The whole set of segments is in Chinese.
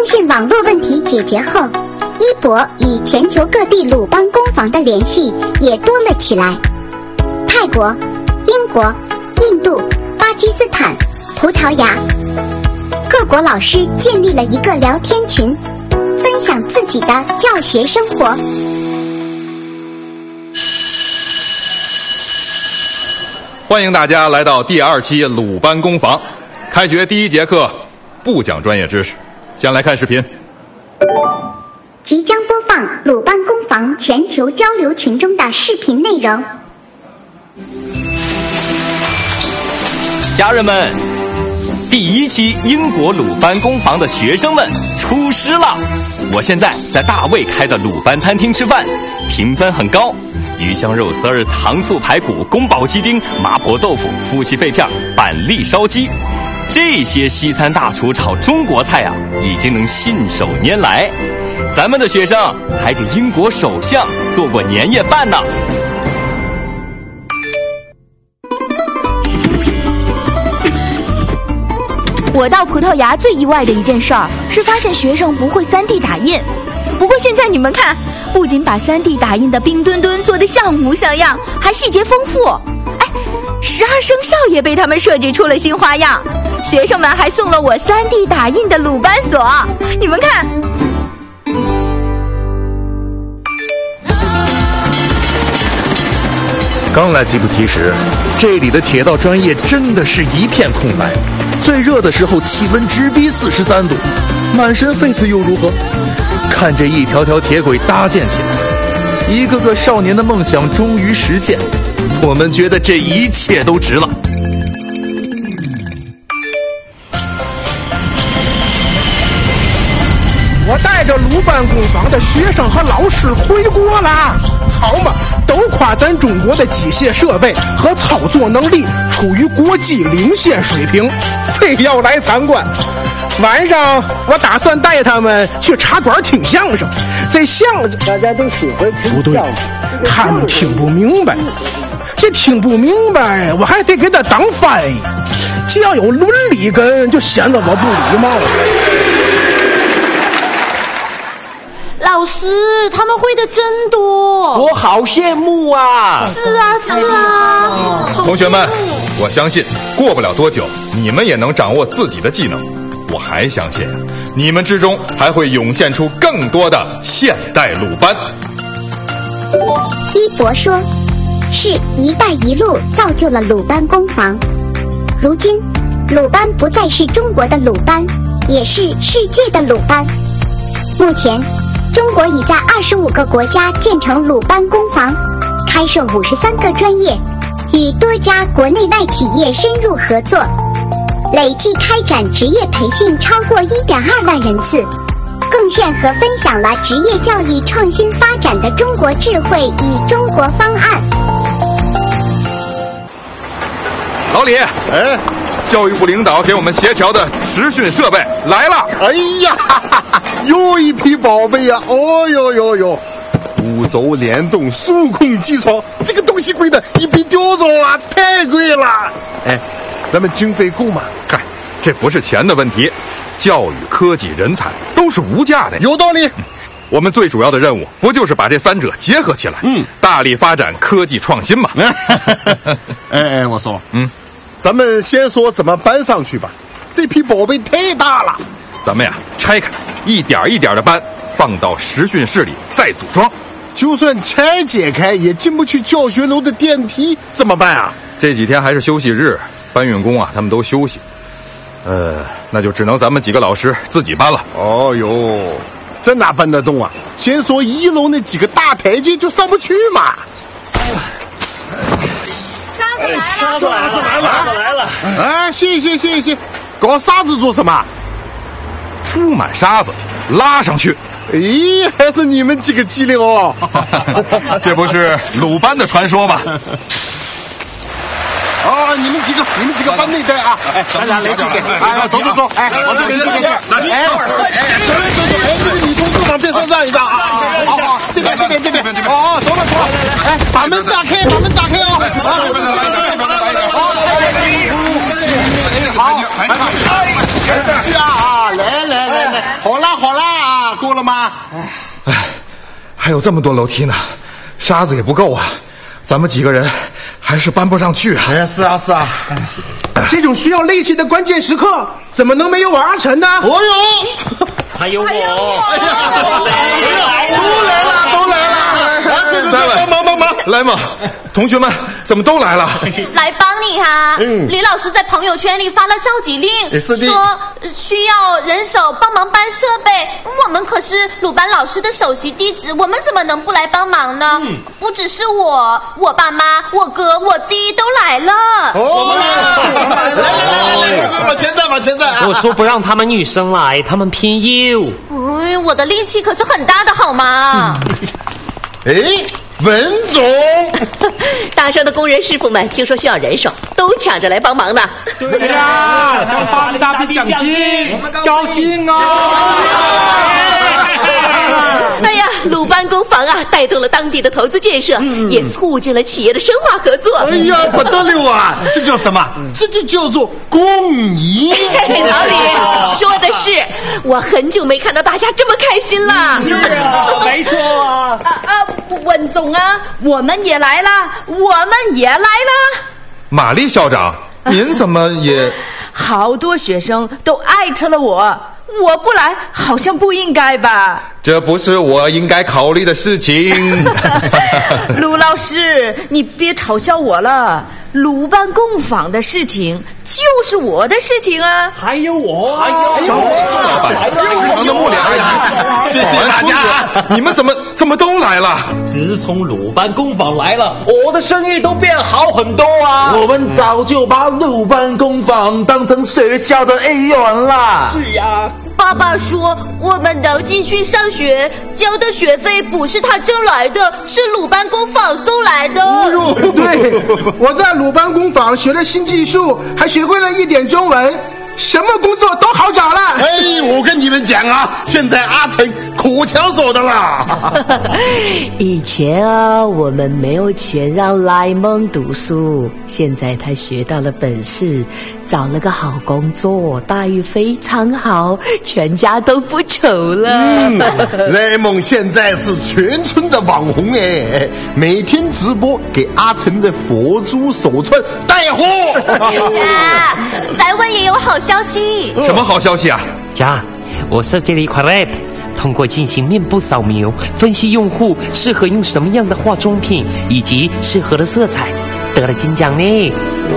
信网络问题解决后，伊博与全球各地鲁班工坊的联系也多了起来。泰国、英国、印度、巴基斯坦、葡萄牙各国老师建立了一个聊天群，分享自己的教学生活。 欢迎大家来到第2期鲁班工坊。开学第1节课不讲专业知识，先来看视频。 即将播放鲁班工坊全球交流群中的视频内容。 家人们，第1期英国鲁班工坊的学生们出师了。我现在在大卫开的鲁班餐厅吃饭，评分很高，鱼香肉丝儿、糖醋排骨、宫保鸡丁、麻婆豆腐、夫妻肺片、板栗烧鸡，这些西餐大厨炒中国菜啊，已经能信手拈来。咱们的学生还给英国首相做过年夜饭呢。 我到葡萄牙最意外的一件事儿是发现学生不会3D 打印。不过现在你们看，不仅把3D 打印的冰墩墩做得像模像样，还细节丰富。哎，12生肖也被他们设计出了新花样。学生们还送了我3D 打印的鲁班锁，你们看。 刚来吉布提时，这里的铁道专业真的是一片空白。最热的时候气温直逼43度，满身痱子又如何？看这一条条铁轨搭建起来，一个个少年的梦想终于实现，我们觉得这一切都值了。 我带着鲁班工坊的学生和老师回国了，好嘛，都夸咱中国的机械设备和操作能力处于国际领先水平，非要来参观。晚上我打算带他们去茶馆听相声，这相声大家都喜欢听相声， 他们听不明白，这听不明白我还得给他当翻译，只要有伦理根就显得我不礼貌了。 老师，他们会的真多， 我好羡慕啊！ 是啊， 同学们，我相信过不了多久，你们也能掌握自己的技能。我还相信你们之中还会涌现出更多的现代鲁班。 伊博说，是一带一路造就了鲁班工坊。如今，鲁班不再是中国的鲁班，也是世界的鲁班。目前，中国已在25个国家建成鲁班工坊，开设53个专业，与多家国内外企业深入合作，累计开展职业培训超过1.2万人次，贡献和分享了职业教育创新发展的中国智慧与中国方案。 老李，教育部领导给我们协调的实训设备来了。 哎呀，又一批宝贝呀！哦哟哟哟，五轴联动数控机床，这个东西贵的一笔丢走啊，太贵了。哎，咱们经费够吗？ 嗨，这不是钱的问题，教育、科技、人才都是无价的。 有道理。 我们最主要的任务不就是把这3者结合起来，大力发展科技创新吗？ 我说，咱们先说怎么搬上去吧。这批宝贝太大了， 咱们呀拆开，一点一点的搬，放到实训室里再组装。 就算拆解开，也进不去教学楼的电梯，怎么办啊？ 这几天还是休息日，搬运工啊他们都休息，那就只能咱们几个老师自己搬了。 哦哟，这哪搬得动啊？先说1楼那几个大台阶就上不去嘛。 沙子来了！ 哎，谢，搞沙子做什么？ 铺满沙子，拉上去。 哎，还是你们几个机灵哦！ 这不是鲁班的传说吗？ 啊，你们几个搬那袋啊！咱俩来这边，走，哎，往这边，这个女同志往边上让一让啊！好，这边，哦，走了，哎，把门打开啊！好，去啊！来，好吗？ 还有这么多楼梯呢，沙子也不够啊，咱们几个人还是搬不上去啊。 是啊， 这种需要力气的关键时刻，怎么能没有我阿成呢？ 哦哟， 还有我， 都来了， 三位，忙，来嘛，同学们怎么都来了？ 来帮你哈！李老师在朋友圈里发了召集令，说需要人手帮忙搬设备。我们可是鲁班老师的首席弟子，我们怎么能不来帮忙呢？不只是我爸妈、我哥、我弟都来了。 来，前在啊！ 我说不让他们女生来，他们偏要。 我的力气可是很大的，好吗？ 文总， 大山的工人师傅们听说需要人手，都抢着来帮忙呢。 对呀，刚发了大笔奖金，高兴啊！ 哎呀，鲁班工坊啊，带动了当地的投资建设，也促进了企业的深化合作。 哎呀，不得了啊！这叫什么？这就叫做公益。 老李说的是，我很久没看到大家这么开心了。 是啊，没错啊。 文总啊，我们也来了。 玛丽校长，您怎么也…… 好多学生都艾特了我，我不来好像不应该吧？ 这不是我应该考虑的事情。 鲁老师，你别嘲笑我了。鲁班工坊的事情就是我的事情啊！ 还有我， 宋老板，食堂的木莲阿姨，谢谢大家，你们怎么都来了？ 自从鲁班工坊来了，我的生意都变好很多啊！ 我们早就把鲁班工坊当成学校的一员了。 是呀。 爸爸说我们能继续上学，交的学费不是他挣来的，是鲁班工坊送来的。 对，我在鲁班工坊学了新技术，还学会了一点中文，什么工作都好找了。 我跟你们讲啊，现在阿成可抢手的啦。 以前啊，我们没有钱让莱蒙读书，现在他学到了本事，找了个好工作，待遇非常好，全家都不愁了。 莱蒙现在是全村的网红每天直播给阿成的佛珠手串带货。 家，3位也有好消息。 什么好消息啊？ 家，我设计了一款 app， 通过进行面部扫描，分析用户适合用什么样的化妆品以及适合的色彩，得了金奖呢。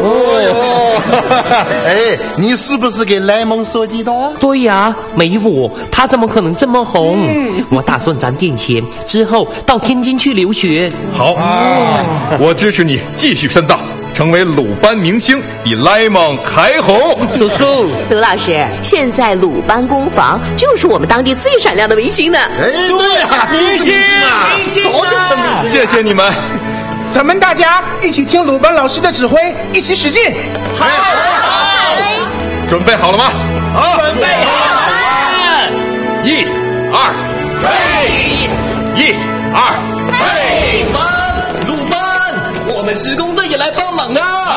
你是不是给莱蒙设计的？ 对呀，没我他怎么可能这么红？我打算攒点钱之后到天津去留学。 好，我支持你继续深造，成为鲁班明星，比莱蒙还红。 叔叔， 鲁老师，现在鲁班工坊就是我们当地最闪亮的明星呢。 对呀，明星啊，早就成明星。 谢谢你们， 咱们大家一起听鲁班老师的指挥，一起使劲。 好，准备好了吗？ 好，准备好了。 1、2，嘿！1、2，嘿！ 鲁班，我们施工队也来帮忙啊！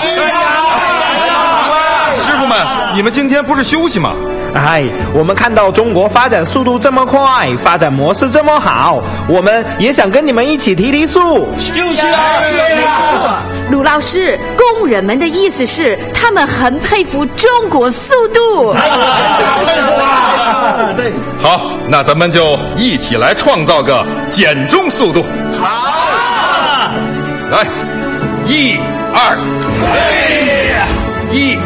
师傅们，你们今天不是休息吗？ 我们看到中国发展速度这么快，发展模式这么好，我们也想跟你们一起提速。 就是啊， 鲁老师，工人们的意思是，他们很佩服中国速度。 对， 好，那咱们就一起来创造个减重速度。好，来，1、2，嘿！1、2，